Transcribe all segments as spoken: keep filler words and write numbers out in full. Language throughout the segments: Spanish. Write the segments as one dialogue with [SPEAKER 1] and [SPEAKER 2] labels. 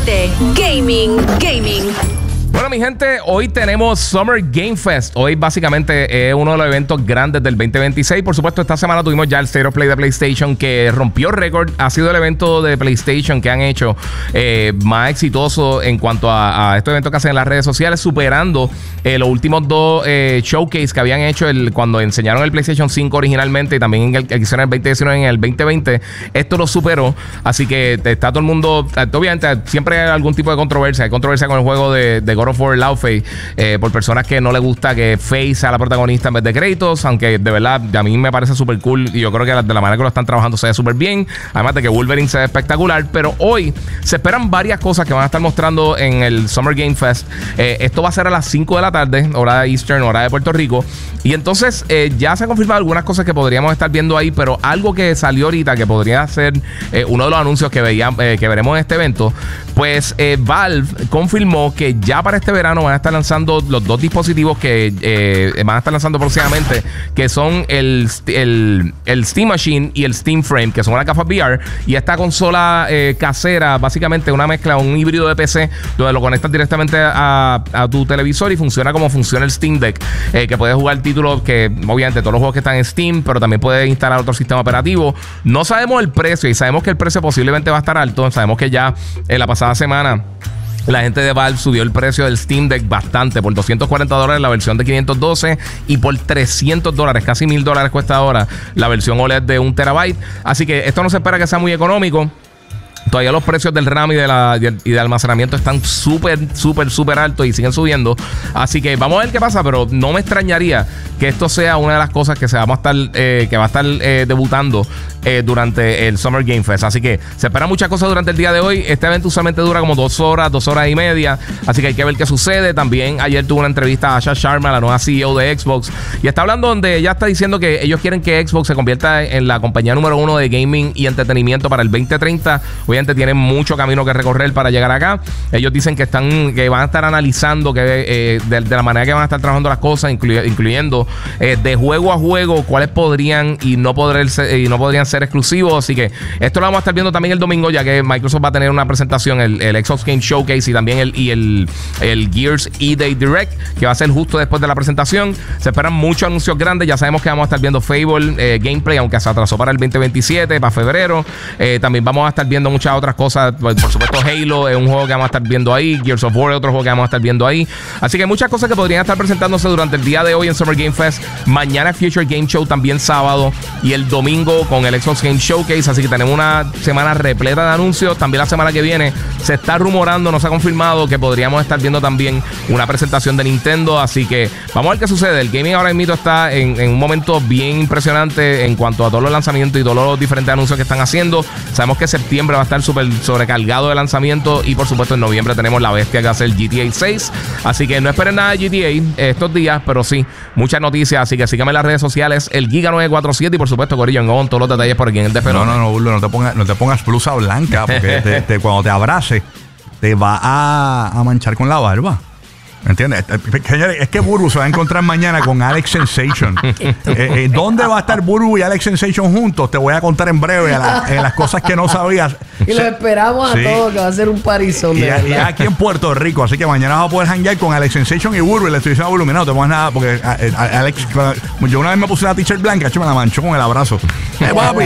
[SPEAKER 1] despelote. Gaming, gaming.
[SPEAKER 2] Bueno, mi gente, hoy tenemos Summer Game Fest. Hoy básicamente es eh, uno de los eventos grandes del veinte veintiséis. Por supuesto, esta semana tuvimos ya el State of Play de PlayStation, que rompió récord. Ha sido el evento de PlayStation que han hecho eh, más exitoso en cuanto a, a estos eventos que hacen en las redes sociales, superando eh, los últimos dos eh, showcase que habían hecho el, cuando enseñaron el PlayStation cinco originalmente y también el que hicieron en el veinte diecinueve en el veinte veinte. Esto lo superó. Así que está todo el mundo... Obviamente, siempre hay algún tipo de controversia. Hay controversia con el juego de, de God of War Laufey, eh, por personas que no les gusta que Faye sea la protagonista en vez de Kratos, aunque de verdad a mí me parece súper cool y yo creo que de la manera que lo están trabajando se ve súper bien, además de que Wolverine se ve espectacular. Pero hoy se esperan varias cosas que van a estar mostrando en el Summer Game Fest. Eh, esto va a ser a las cinco de la tarde, hora de Eastern, hora de Puerto Rico, y entonces eh, ya se han confirmado algunas cosas que podríamos estar viendo ahí, pero algo que salió ahorita que podría ser eh, uno de los anuncios que, veía, eh, que veremos en este evento, pues eh, Valve confirmó que ya para este verano van a estar lanzando los dos dispositivos que eh, van a estar lanzando próximamente, que son el, el, el Steam Machine y el Steam Frame, que son una gafas V R, y esta consola eh, casera, básicamente una mezcla, un híbrido de P C, donde lo conectas directamente a, a tu televisor y funciona como funciona el Steam Deck, eh, que puedes jugar títulos que, obviamente, todos los juegos que están en Steam, pero también puedes instalar otro sistema operativo. No sabemos el precio y sabemos que el precio posiblemente va a estar alto. Sabemos que ya en la pasada semana la gente de Valve subió el precio del Steam Deck bastante, por doscientos cuarenta dólares la versión de quinientos doce y por trescientos dólares, casi mil dólares cuesta ahora la versión O L E D de un terabyte. Así que esto no se espera que sea muy económico. Todavía los precios del RAM y de, la, y de almacenamiento están súper, súper, súper altos y siguen subiendo. Así que vamos a ver qué pasa, pero no me extrañaría que esto sea una de las cosas que se va a estar, eh, que va a estar eh, debutando eh, durante el Summer Game Fest. Así que se esperan muchas cosas durante el día de hoy. Este evento usualmente dura como dos horas, dos horas y media. Así que hay que ver qué sucede. También ayer tuve una entrevista a Asha Sharma, la nueva C E O de Xbox, y está hablando donde ella está diciendo que ellos quieren que Xbox se convierta en la compañía número uno de gaming y entretenimiento para el veinte treinta. Obviamente tienen mucho camino que recorrer para llegar acá. Ellos dicen que están, que van a estar analizando que, eh, de, de la manera que van a estar trabajando las cosas, incluy, incluyendo eh, de juego a juego cuáles podrían y no, podrían ser, y no podrían ser exclusivos. Así que esto lo vamos a estar viendo también el domingo, ya que Microsoft va a tener una presentación, el, el Xbox Game Showcase y también el, y el, el Gears E-Day Direct, que va a ser justo después de la presentación. Se esperan muchos anuncios grandes. Ya sabemos que vamos a estar viendo Fable eh, gameplay, aunque se atrasó para el veinte veintisiete, para febrero. Eh, también vamos a estar viendo muchas otras cosas. Por supuesto, Halo es un juego que vamos a estar viendo ahí. Gears of War es otro juego que vamos a estar viendo ahí. Así que muchas cosas que podrían estar presentándose durante el día de hoy en Summer Game Fest. Mañana Future Game Show, también sábado, y el domingo con el Xbox Game Showcase. Así que tenemos una semana repleta de anuncios. También la semana que viene se está rumorando, no se ha confirmado, que podríamos estar viendo también una presentación de Nintendo. Así que vamos a ver qué sucede. El gaming ahora mismo está en, en un momento bien impresionante en cuanto a todos los lanzamientos y todos los diferentes anuncios que están haciendo. Sabemos que septiembre va a estar súper sobrecargado de lanzamiento, y por supuesto en noviembre tenemos la bestia que va a ser G T A seis. Así que no esperen nada de G T A eh, estos días, pero sí muchas noticias. Así que síganme en las redes sociales, el Giga nueve cuatro siete, y por supuesto Corillo en On, todos los detalles por aquí en el de
[SPEAKER 3] No, no, no, Burlo, no te pongas, no te pongas blusa blanca, porque te, te, cuando te abrace te va a, a manchar con la barba. ¿Entiendes? Señores, es que Burbu se va a encontrar mañana con Alex Sensation. eh, eh, ¿Dónde va a estar Burbu y Alex Sensation juntos? Te voy a contar en breve a la, en las cosas que no sabías.
[SPEAKER 4] Y los esperamos sí. a todos, que va a ser un parizón.
[SPEAKER 3] Y, y aquí en Puerto Rico. Así que mañana vas a poder hanguear con Alex Sensation y Burbu. Y le estoy diciendo a Burbu, no te pongas nada, porque a, a, a Alex, yo una vez me puse una t-shirt blanca, me la manchó con el abrazo. ¡Eh, papi!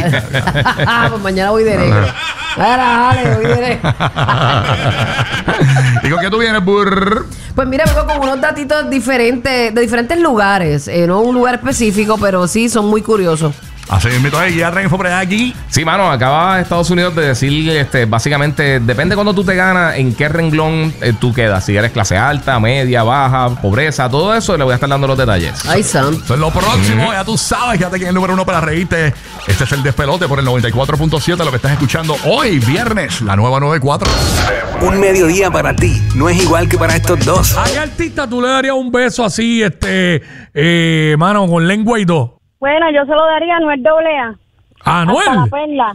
[SPEAKER 4] Pues mañana voy de negro. Ahora, Alex, voy de negro.
[SPEAKER 3] ¿Y con qué tú vienes, Burr?
[SPEAKER 4] Pues mira, vengo con unos datitos diferentes, de diferentes lugares. Eh, no un lugar específico, pero sí son muy curiosos.
[SPEAKER 3] Así invito a ya traen por aquí.
[SPEAKER 2] Sí, mano, acaba Estados Unidos de decir, este, básicamente, depende cuando tú te ganas, en qué renglón eh, tú quedas. Si eres clase alta, media, baja, pobreza, todo eso, le voy a estar dando los detalles.
[SPEAKER 4] Ay, Sam.
[SPEAKER 3] Eso es lo próximo, ya tú sabes, quédate aquí en el número uno para reírte. Este es el Despelote por el noventa y cuatro punto siete, lo que estás escuchando hoy, viernes, la nueva noventa y cuatro.
[SPEAKER 5] Un mediodía para ti no es igual que para estos dos.
[SPEAKER 6] ¿A qué artista tú le darías un beso así, este, eh, mano, con lengua y dos?
[SPEAKER 7] Bueno, yo se lo daría a Anuel doble A.
[SPEAKER 6] ¿A Anuel?
[SPEAKER 7] Hasta la perla.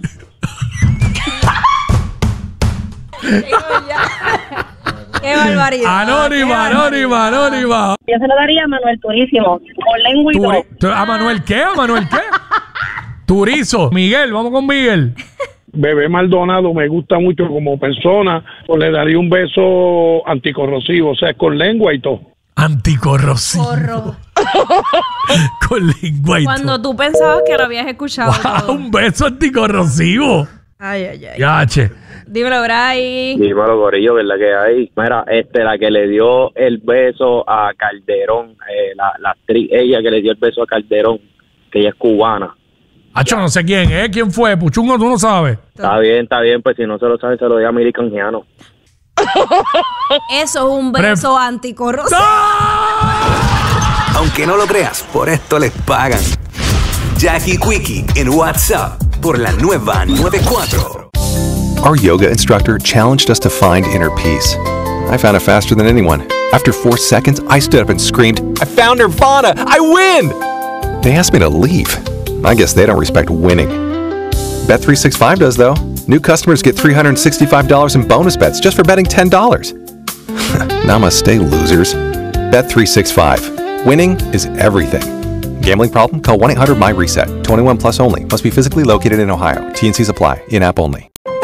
[SPEAKER 8] ¡Qué barbaridad!
[SPEAKER 6] Anónima, anónima, anónima.
[SPEAKER 7] Yo se lo daría a Manuel Turísimo, con lengua y
[SPEAKER 6] Turi
[SPEAKER 7] todo.
[SPEAKER 6] ¿A Manuel qué? ¿A Manuel qué? Turizo. Miguel, vamos con Miguel.
[SPEAKER 9] Bebé Maldonado me gusta mucho como persona, pues le daría un beso anticorrosivo, o sea, con lengua y todo.
[SPEAKER 6] Anticorrosivo.
[SPEAKER 8] Corro.
[SPEAKER 6] Con lengua y
[SPEAKER 8] Cuando
[SPEAKER 6] todo.
[SPEAKER 8] tú pensabas que lo habías escuchado.
[SPEAKER 6] Wow,
[SPEAKER 8] todo.
[SPEAKER 6] un beso anticorrosivo.
[SPEAKER 8] Ay, ay, ay.
[SPEAKER 6] Yache.
[SPEAKER 8] Dímelo, Bray.
[SPEAKER 10] Dímelo, gorillo, ¿verdad que hay? Mira, este, la que le dio el beso a Calderón, eh, la, la actriz, ella que le dio el beso a Calderón, que ella es cubana.
[SPEAKER 6] Acho, no sé quién, ¿eh? ¿Quién fue? Puchungo, tú no sabes.
[SPEAKER 10] Está bien, está bien, pues si no se lo sabe, se lo di a Mili Canjiano.
[SPEAKER 8] Eso es un beso anticorrosivo.
[SPEAKER 5] Aunque no lo creas, por esto les pagan. Jackie Quickie en WhatsApp por la nueva noventa y cuatro.
[SPEAKER 11] Our yoga instructor challenged us to find inner peace. I found it faster than anyone. After four seconds, I stood up and screamed, I found Nirvana! I win! They asked me to leave. I guess they don't respect winning. Bet three sixty-five does, though. New customers get three hundred sixty-five dollars in bonus bets just for betting ten dollars. Namaste, losers. Bet three sixty-five. Winning is everything. Gambling problem? Call one eight hundred my reset. twenty-one plus only. Must be physically located in Ohio. T and Cs apply. In-app only.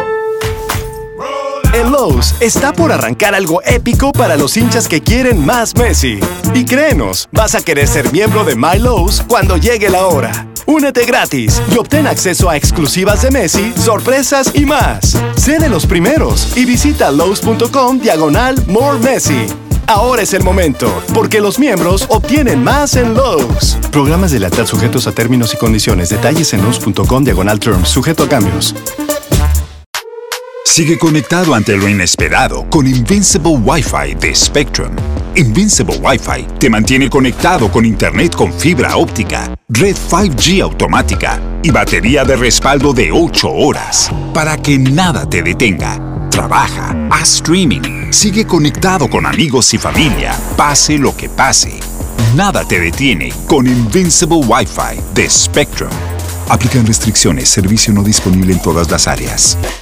[SPEAKER 12] En Lowe's está por arrancar algo épico para los hinchas que quieren más Messi. Y créenos, vas a querer ser miembro de My Lowe's cuando llegue la hora. Únete gratis y obtén acceso a exclusivas de Messi, sorpresas y más. Sé de los primeros y visita Lowe's.com diagonal More Messi. Ahora es el momento, porque los miembros obtienen más en Lowe's. Programas de lealtad sujetos a términos y condiciones. Detalles en Lowe's.com diagonal terms, sujeto a cambios.
[SPEAKER 13] Sigue conectado ante lo inesperado con Invincible Wi-Fi de Spectrum. Invincible Wi-Fi te mantiene conectado con Internet con fibra óptica, red cinco G automática y batería de respaldo de ocho horas para que nada te detenga. Trabaja, haz streaming, sigue conectado con amigos y familia, pase lo que pase. Nada te detiene con Invincible Wi-Fi de Spectrum. Aplican restricciones, servicio no disponible en todas las áreas.